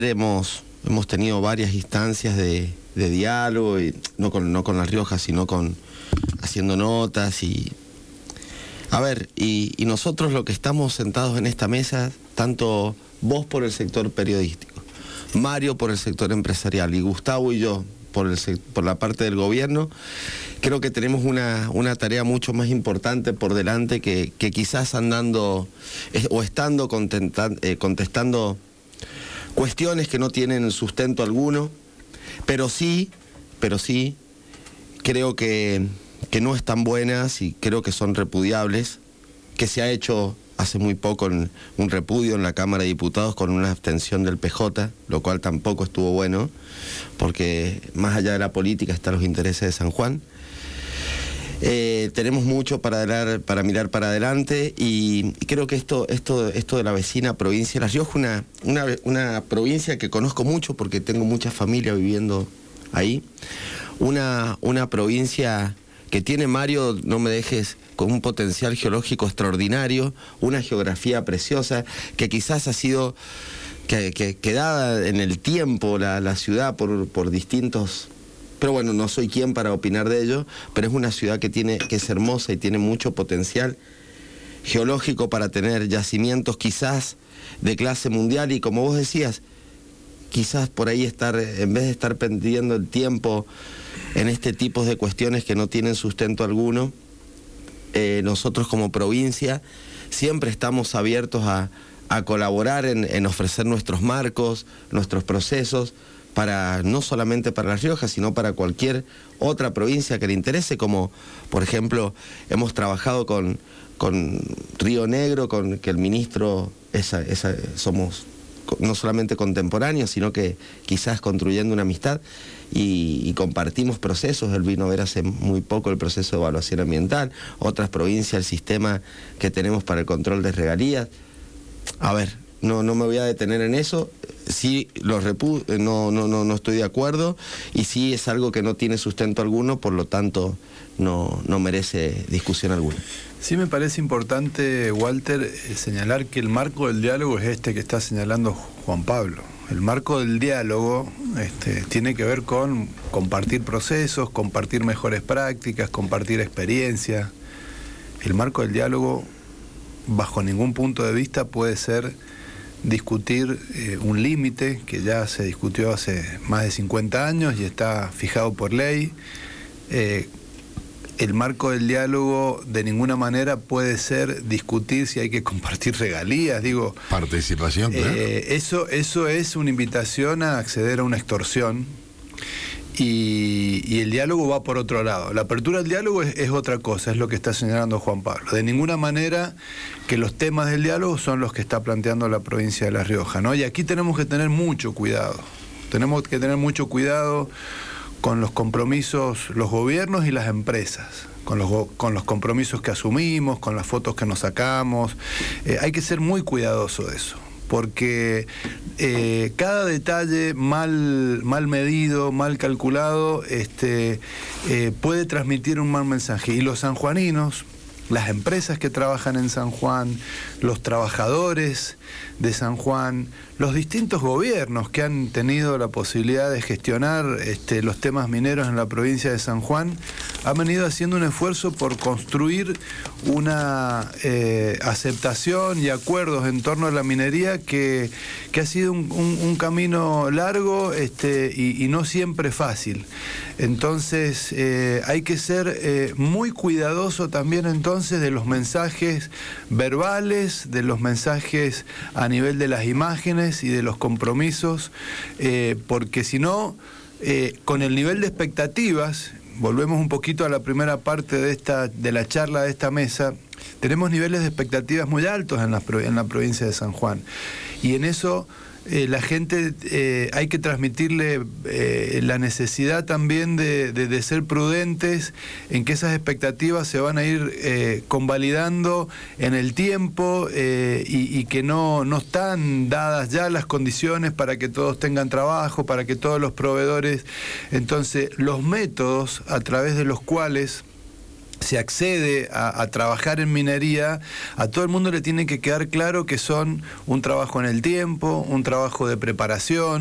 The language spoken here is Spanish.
Hemos tenido varias instancias de diálogo, y no con La Rioja, sino haciendo notas y nosotros lo que estamos sentados en esta mesa, tanto vos por el sector periodístico, Mario por el sector empresarial y Gustavo y yo por la parte del gobierno, creo que tenemos una tarea mucho más importante por delante que quizás andando o estando contestando cuestiones que no tienen sustento alguno, pero sí creo que no están buenas y creo que son repudiables, que se ha hecho hace muy poco un repudio en la Cámara de Diputados con una abstención del PJ, lo cual tampoco estuvo bueno, porque más allá de la política están los intereses de San Juan. Tenemos mucho para mirar para adelante y creo que esto de la vecina provincia de La Rioja, una provincia que conozco mucho porque tengo mucha familia viviendo ahí, una provincia que tiene, Mario, no me dejes, con un potencial geológico extraordinario, una geografía preciosa, que quizás ha sido quedada en el tiempo la ciudad por distintos... Pero bueno, no soy quien para opinar de ello, pero es una ciudad que es hermosa y tiene mucho potencial geológico para tener yacimientos quizás de clase mundial y, como vos decías, quizás por ahí en vez de estar perdiendo el tiempo en este tipo de cuestiones que no tienen sustento alguno, nosotros como provincia siempre estamos abiertos a colaborar en ofrecer nuestros marcos, nuestros procesos, no solamente para La Rioja, sino para cualquier otra provincia que le interese, como por ejemplo hemos trabajado con Río Negro, que el ministro somos no solamente contemporáneos, sino que quizás construyendo una amistad y compartimos procesos. Él vino a ver hace muy poco el proceso de evaluación ambiental, otras provincias, el sistema que tenemos para el control de regalías. No me voy a detener en eso. Sí, no estoy de acuerdo y sí es algo que no tiene sustento alguno, por lo tanto no merece discusión alguna. Sí, me parece importante, Walter, señalar que el marco del diálogo es este que está señalando Juan Pablo. El marco del diálogo tiene que ver con compartir procesos, compartir mejores prácticas, compartir experiencias. El marco del diálogo, bajo ningún punto de vista, puede ser discutir un límite que ya se discutió hace más de 50 años y está fijado por ley. El marco del diálogo de ninguna manera puede ser discutir si hay que compartir regalías, participación, claro. Eso es una invitación a acceder a una extorsión y el diálogo va por otro lado. La apertura del diálogo es otra cosa, es lo que está señalando Juan Pablo. De ninguna manera que los temas del diálogo son los que está planteando la provincia de La Rioja, ¿no? Y aquí tenemos que tener mucho cuidado. Tenemos que tener mucho cuidado con los compromisos, los gobiernos y las empresas, con los compromisos que asumimos, con las fotos que nos sacamos. Hay que ser muy cuidadoso de eso, porque cada detalle mal medido, mal calculado, puede transmitir un mal mensaje. Y los sanjuaninos, las empresas que trabajan en San Juan, los trabajadores de San Juan, los distintos gobiernos que han tenido la posibilidad de gestionar los temas mineros en la provincia de San Juan, han venido haciendo un esfuerzo por construir una aceptación y acuerdos en torno a la minería que ha sido un camino largo y no siempre fácil. Entonces hay que ser muy cuidadoso también entonces de los mensajes verbales, de los mensajes a nivel de las imágenes y de los compromisos, porque si no, con el nivel de expectativas, volvemos un poquito a la primera parte de la charla de esta mesa, tenemos niveles de expectativas muy altos en la provincia de San Juan, y en eso la gente hay que transmitirle la necesidad también de ser prudentes en que esas expectativas se van a ir convalidando en el tiempo y que no están dadas ya las condiciones para que todos tengan trabajo, para que todos los proveedores. Entonces, los métodos a través de los cuales se accede a trabajar en minería, a todo el mundo le tiene que quedar claro que son un trabajo en el tiempo, un trabajo de preparación,